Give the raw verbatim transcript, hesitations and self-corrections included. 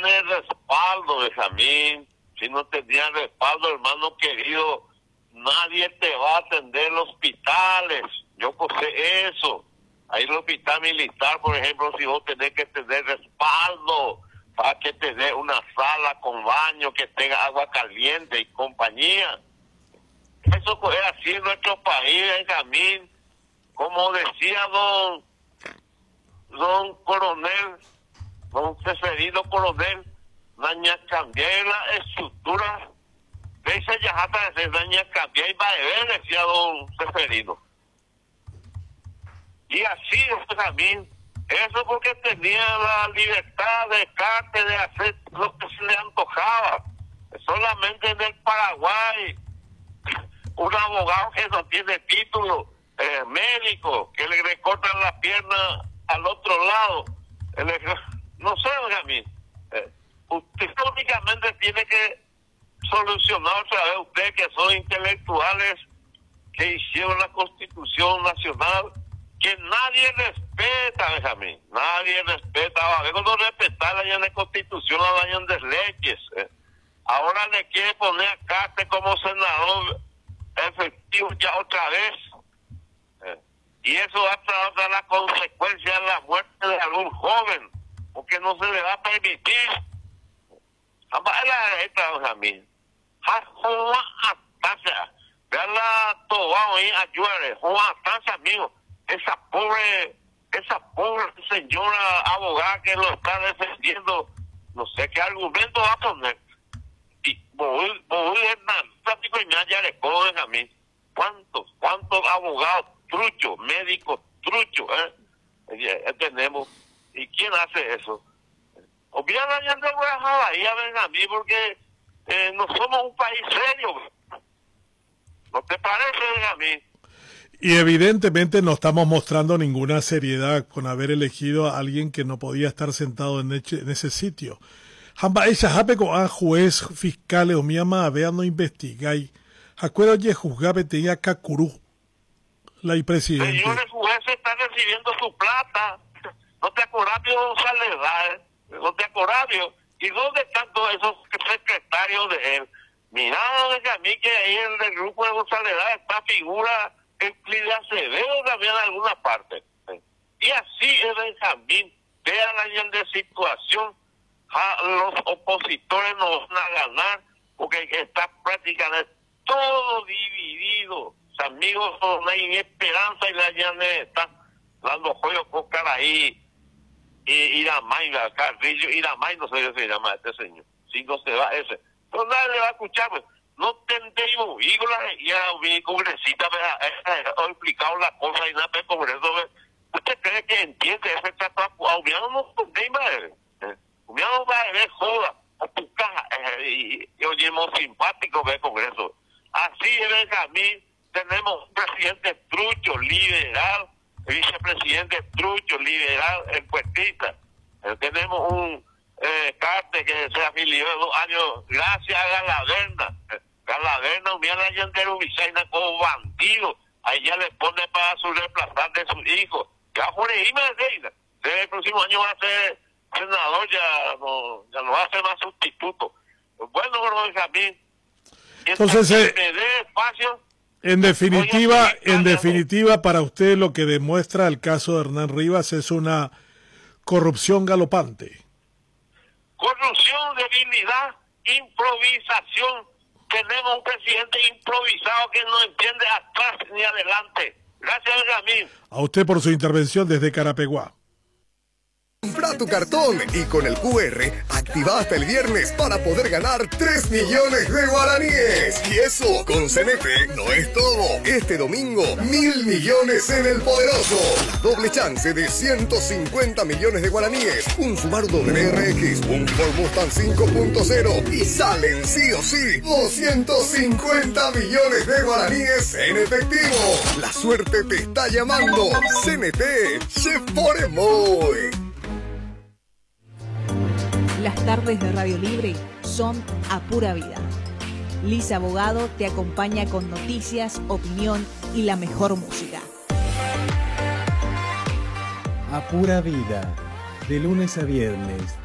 tenés respaldo, Benjamín, si no tenías respaldo, hermano querido, nadie te va a atender en los hospitales. Yo sé eso. Ahí en el hospital militar, por ejemplo, si vos tenés que tener respaldo para que te dé una sala con baño, que tenga agua caliente y compañía. Eso es así en nuestro país, Benjamín. Como decía don, don coronel, don Seferino coronel, daña cambiar la estructura. De esa yajata de daña cambiar y va a ver, decía don Seferino. Y así es, Benjamín. Eso porque tenía la libertad de Carte de hacer lo que se le antojaba. Solamente en el Paraguay, un abogado que no tiene título, eh, médico, que le recortan la pierna al otro lado. El, no sé, Benjamín. Eh, usted únicamente tiene que solucionar otra vez, ustedes que son intelectuales, que hicieron la Constitución Nacional, que nadie respeta, Benjamín, nadie respeta. A ver, cuando respetar la la Constitución, la dañan de leyes. Eh. Ahora le quiere poner a Carte como senador efectivo ya otra vez. Eh. Y eso va a traer la consecuencia de la muerte de algún joven, porque no se le va a permitir. La esta, Benjamín. Vean la tobao ahí, ayúdale, Juan Atanza, amigo. Esa pobre, esa pobre señora abogada que lo está defendiendo, no sé qué argumento va a poner. Y voy, voy plático y me ya le cogen a mí. ¿Cuántos, cuántos abogados truchos, médicos truchos, eh? Ya tenemos? ¿Y quién hace eso? Obviamente ya no voy a dejar ahí a ver a mí porque eh, no somos un país serio. ¿No te parece, a mí? Y evidentemente no estamos mostrando ninguna seriedad con haber elegido a alguien que no podía estar sentado en ese, en ese sitio. Hamba ella jape con a juez fiscal o mi ama vean no investigáis. Acuerdo ye juzgabe tenía Kakuru, la presidente. Señores jueces están recibiendo su plata. No te acordás de don Soledad, no te acordás. ¿Y dónde están todos esos secretarios de él? Mira, a mí que ahí en el grupo de González está figura Euclides Acevedo también en alguna parte. Y así es, Benjamín. Vean la de situación. Ja, los opositores no van a ganar porque está prácticamente todo dividido. Los amigos no hay esperanza y la llane está dando juegos con cara ahí. Y Iramay, Carrillo, Iramay, no sé qué se llama este señor. Si no se va ese. Pero nadie le va a escuchar, pues. No tendemos, y ya mi congresista me ha explicado la cosa y nada de congreso. ¿Usted cree que entiende ese tratado? A Umiano no tendemos, eh. Umiano va a ver joda a tu caja, eh, y, y oyemos simpático del congreso. Así es, Benjamín, tenemos un presidente trucho, liberal, vicepresidente trucho, liberal, encuestista. Eh, tenemos un eh, Carte que se afilió de dos años gracias a Galaverna. Eh, Galaverna, mira la gente de Ubicaina como bandido. Ahí ya le pone para su reemplazante de su hijo. Ya por ahí me reina. El próximo año va a ser senador, ya no, ya no va a ser más sustituto. Bueno, bueno, Benjamín. Entonces, eh, me dé espacio. En definitiva, en definitiva, para usted lo que demuestra el caso de Hernán Rivas es una corrupción galopante. Corrupción, debilidad, improvisación. Tenemos un presidente improvisado que no entiende atrás ni adelante. Gracias, Benjamín. A usted por su intervención desde Carapeguá. Compra tu cartón y con el Q R activa hasta el viernes para poder ganar tres millones de guaraníes. Y eso, con C N T, no es todo. Este domingo, mil millones en el Poderoso. La doble chance de ciento cincuenta millones de guaraníes. Un Subaru W R X, un Ford Mustang cinco punto cero. Y salen sí o sí doscientos cincuenta millones de guaraníes en efectivo. La suerte te está llamando. C N T, se pone muy. Las tardes de Radio Libre son a pura vida. Lisa Abogado te acompaña con noticias, opinión y la mejor música. A pura vida, de lunes a viernes,